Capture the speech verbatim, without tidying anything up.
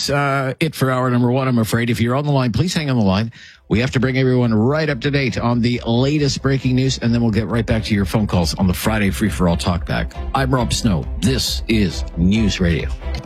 That's uh, it for hour number one, I'm afraid. If you're on the line, please hang on the line. We have to bring everyone right up to date on the latest breaking news, and then we'll get right back to your phone calls on the Friday Free for All Talkback. I'm Rob Snow. This is News Radio.